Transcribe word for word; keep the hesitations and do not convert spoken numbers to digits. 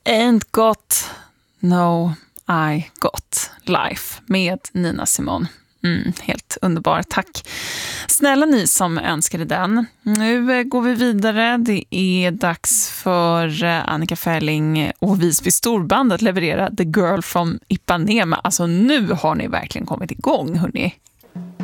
Ain't got no I got life med Nina Simone. Mm, helt underbar, tack. Snälla ni som önskade den. Nu går vi vidare. Det är dags för Annika Ferling och Visby Storband att leverera The Girl from Ipanema. Alltså nu har ni verkligen kommit igång, hörni.